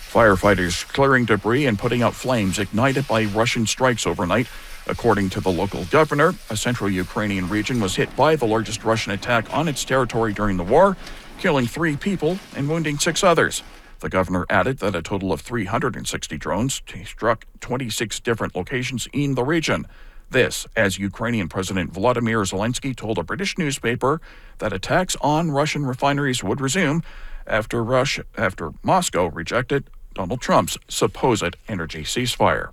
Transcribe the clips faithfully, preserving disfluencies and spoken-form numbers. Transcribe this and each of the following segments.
Firefighters clearing debris and putting out flames ignited by Russian strikes overnight. According to the local governor, a central Ukrainian region was hit by the largest Russian attack on its territory during the war, killing three people and wounding six others. The governor added that a total of three hundred sixty drones struck twenty-six different locations in the region. This, as Ukrainian President Volodymyr Zelensky told a British newspaper that attacks on Russian refineries would resume after Russia, after Moscow rejected Donald Trump's supposed energy ceasefire.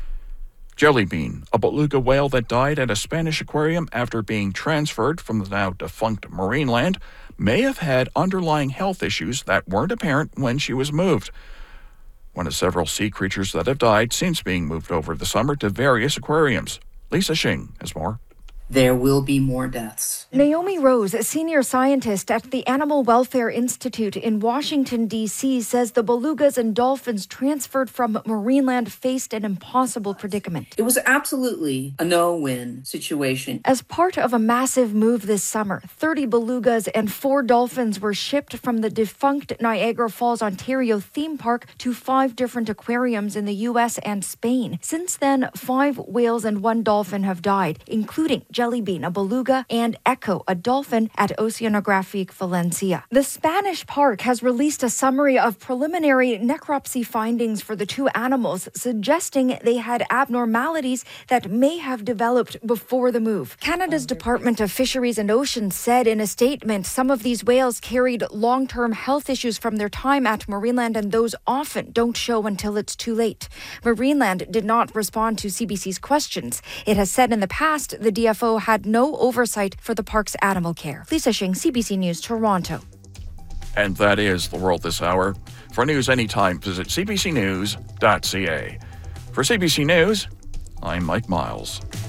Jelly bean, a beluga whale that died at a Spanish aquarium after being transferred from the now defunct Marineland, may have had underlying health issues that weren't apparent when she was moved. One of several sea creatures that have died since being moved over the summer to various aquariums. Lisa Shing has more. There will be more deaths. Naomi Rose, a senior scientist at the Animal Welfare Institute in Washington, D C, says the belugas and dolphins transferred from Marineland faced an impossible predicament. It was absolutely a no-win situation. As part of a massive move this summer, thirty belugas and four dolphins were shipped from the defunct Niagara Falls, Ontario theme park to five different aquariums in the U S and Spain. Since then, five whales and one dolphin have died, including Jellybean, a beluga, and Echo, a dolphin, at Oceanographic Valencia. The Spanish park has released a summary of preliminary necropsy findings for the two animals, suggesting they had abnormalities that may have developed before the move. Canada's Department of Fisheries and Oceans said in a statement some of these whales carried long-term health issues from their time at Marineland, and those often don't show until it's too late. Marineland did not respond to C B C's questions. It has said in the past the D F O had no oversight for the park's animal care. Lisa Shing, C B C News, Toronto. And that is the world this hour. For news anytime, visit c b c news dot c a. For C B C News, I'm Mike Miles.